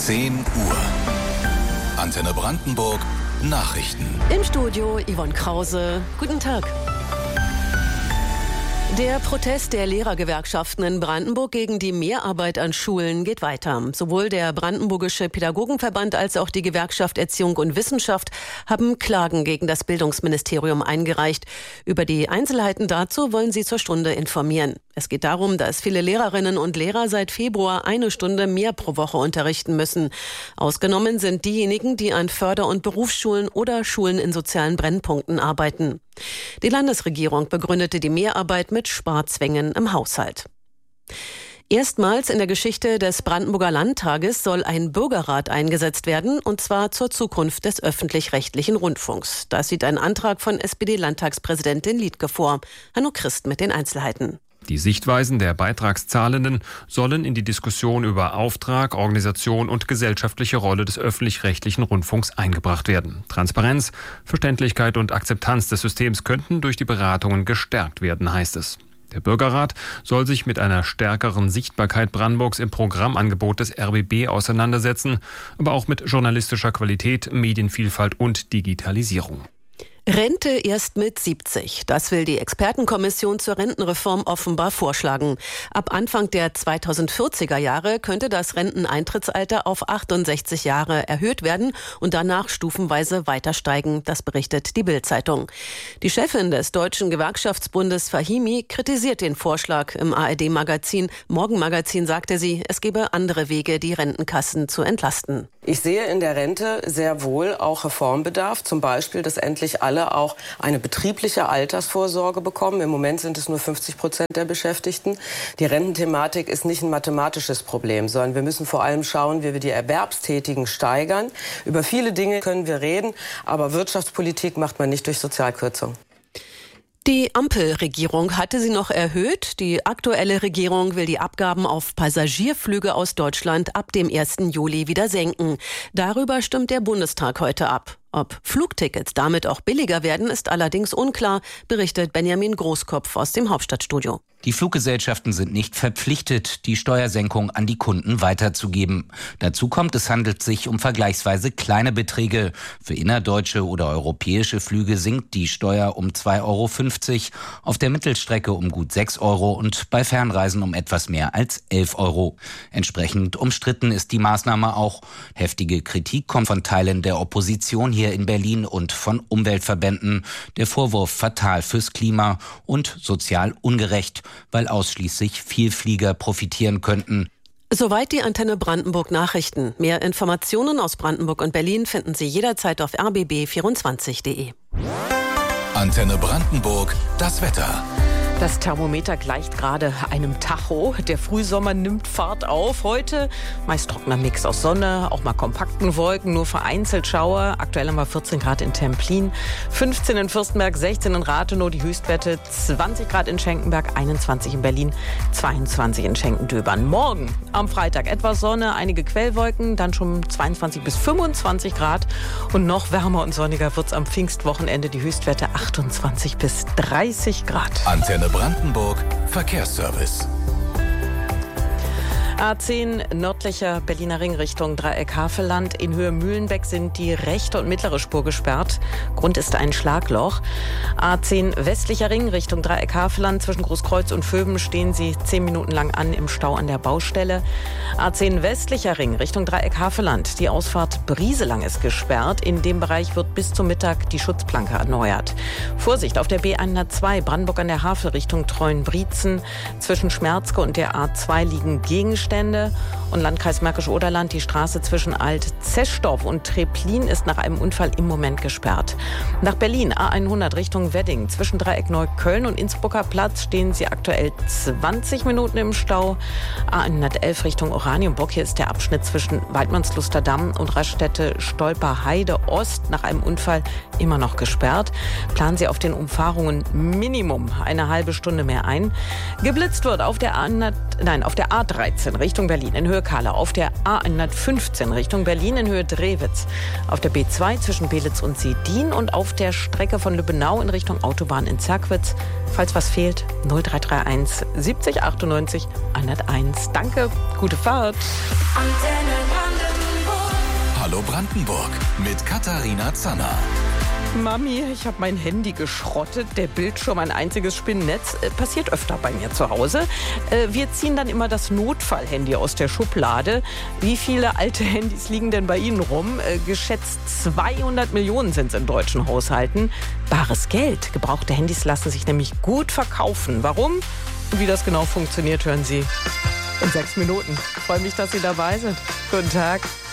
10 Uhr. Antenne Brandenburg Nachrichten. Im Studio Yvonne Krause. Guten Tag. Der Protest der Lehrergewerkschaften in Brandenburg gegen die Mehrarbeit an Schulen geht weiter. Sowohl der Brandenburgische Pädagogenverband als auch die Gewerkschaft Erziehung und Wissenschaft haben Klagen gegen das Bildungsministerium eingereicht. Über die Einzelheiten dazu wollen sie zur Stunde informieren. Es geht darum, dass viele Lehrerinnen und Lehrer seit Februar 1 Stunde mehr pro Woche unterrichten müssen. Ausgenommen sind diejenigen, die an Förder- und Berufsschulen oder Schulen in sozialen Brennpunkten arbeiten. Die Landesregierung begründete die Mehrarbeit mit Sparzwängen im Haushalt. Erstmals in der Geschichte des Brandenburger Landtages soll ein Bürgerrat eingesetzt werden, und zwar zur Zukunft des öffentlich-rechtlichen Rundfunks. Das sieht ein Antrag von SPD-Landtagspräsidentin Liedtke vor. Hanno Christ mit den Einzelheiten. Die Sichtweisen der Beitragszahlenden sollen in die Diskussion über Auftrag, Organisation und gesellschaftliche Rolle des öffentlich-rechtlichen Rundfunks eingebracht werden. Transparenz, Verständlichkeit und Akzeptanz des Systems könnten durch die Beratungen gestärkt werden, heißt es. Der Bürgerrat soll sich mit einer stärkeren Sichtbarkeit Brandenburgs im Programmangebot des RBB auseinandersetzen, aber auch mit journalistischer Qualität, Medienvielfalt und Digitalisierung. Rente erst mit 70. Das will die Expertenkommission zur Rentenreform offenbar vorschlagen. Ab Anfang der 2040er Jahre könnte das Renteneintrittsalter auf 68 Jahre erhöht werden und danach stufenweise weiter steigen. Das berichtet die Bild-Zeitung. Die Chefin des Deutschen Gewerkschaftsbundes Fahimi kritisiert den Vorschlag. Im ARD-Magazin Morgenmagazin sagte sie, es gebe andere Wege, die Rentenkassen zu entlasten. Ich sehe in der Rente sehr wohl auch Reformbedarf, zum Beispiel, dass endlich alle auch eine betriebliche Altersvorsorge bekommen. Im Moment sind es nur 50% der Beschäftigten. Die Rententhematik ist nicht ein mathematisches Problem, sondern wir müssen vor allem schauen, wie wir die Erwerbstätigen steigern. Über viele Dinge können wir reden, aber Wirtschaftspolitik macht man nicht durch Sozialkürzung. Die Ampelregierung hatte sie noch erhöht. Die aktuelle Regierung will die Abgaben auf Passagierflüge aus Deutschland ab dem 1. Juli wieder senken. Darüber stimmt der Bundestag heute ab. Ob Flugtickets damit auch billiger werden, ist allerdings unklar, berichtet Benjamin Großkopf aus dem Hauptstadtstudio. Die Fluggesellschaften sind nicht verpflichtet, die Steuersenkung an die Kunden weiterzugeben. Dazu kommt, es handelt sich um vergleichsweise kleine Beträge. Für innerdeutsche oder europäische Flüge sinkt die Steuer um 2,50 €, auf der Mittelstrecke um gut 6 € und bei Fernreisen um etwas mehr als 11 €. Entsprechend umstritten ist die Maßnahme auch. Heftige Kritik kommt von Teilen der Opposition hier in Berlin und von Umweltverbänden. Der Vorwurf fatal fürs Klima und sozial ungerecht, weil ausschließlich Vielflieger profitieren könnten. Soweit die Antenne Brandenburg Nachrichten. Mehr Informationen aus Brandenburg und Berlin finden Sie jederzeit auf rbb24.de. Antenne Brandenburg, das Wetter. Das Thermometer gleicht gerade einem Tacho. Der Frühsommer nimmt Fahrt auf. Heute meist trockener Mix aus Sonne, auch mal kompakten Wolken, nur vereinzelt Schauer. Aktuell haben wir 14 Grad in Templin, 15 in Fürstenberg, 16 in Rathenow, die Höchstwerte 20 Grad in Schenkenberg, 21 in Berlin, 22 in Schenkendöbern. Morgen am Freitag etwas Sonne, einige Quellwolken, dann schon 22 bis 25 Grad. Und noch wärmer und sonniger wird's am Pfingstwochenende, die Höchstwerte 28 bis 30 Grad. Antenne Brandenburg Verkehrsservice. A10 nördlicher Berliner Ring Richtung Dreieck Havelland. In Höhe Mühlenbeck sind die rechte und mittlere Spur gesperrt. Grund ist ein Schlagloch. A10 westlicher Ring Richtung Dreieck Havelland. Zwischen Großkreuz und Vöben stehen sie 10 Minuten lang an im Stau an der Baustelle. A10 westlicher Ring Richtung Dreieck Havelland. Die Ausfahrt Brieselang ist gesperrt. In dem Bereich wird bis zum Mittag die Schutzplanke erneuert. Vorsicht auf der B102 Brandenburg an der Havel Richtung Treuenbrietzen. Zwischen Schmerzke und der A2 liegen Gegenstände. Und Landkreis Märkisch-Oderland, die Straße zwischen Alt-Zeschdorf und Treplin ist nach einem Unfall im Moment gesperrt. Nach Berlin, A100 Richtung Wedding. Zwischen Dreieck Neukölln und Innsbrucker Platz stehen sie aktuell 20 Minuten im Stau. A111 Richtung Oranienburg. Hier ist der Abschnitt zwischen Weidmannslusterdamm und Raststätte Stolperheide Ost nach einem Unfall immer noch gesperrt. Planen Sie auf den Umfahrungen Minimum eine halbe Stunde mehr ein. Geblitzt wird auf der A13 Richtung Berlin in Höhe Kahla, auf der A115 Richtung Berlin in Höhe Drewitz, auf der B2 zwischen Belitz und Sedin und auf der Strecke von Lübbenau in Richtung Autobahn in Zerkwitz. Falls was fehlt, 0331 70 98 101. Danke, gute Fahrt. Antenne Brandenburg. Hallo Brandenburg mit Katharina Zanner. Mami, ich habe mein Handy geschrottet, der Bildschirm ein einziges Spinnennetz. Passiert öfter bei mir zu Hause. Wir ziehen dann immer das Notfallhandy aus der Schublade. Wie viele alte Handys liegen denn bei Ihnen rum? Geschätzt 200 Millionen sind es in deutschen Haushalten. Bares Geld. Gebrauchte Handys lassen sich nämlich gut verkaufen. Warum? Und wie das genau funktioniert, hören Sie in 6 Minuten. Ich freue mich, dass Sie dabei sind. Guten Tag.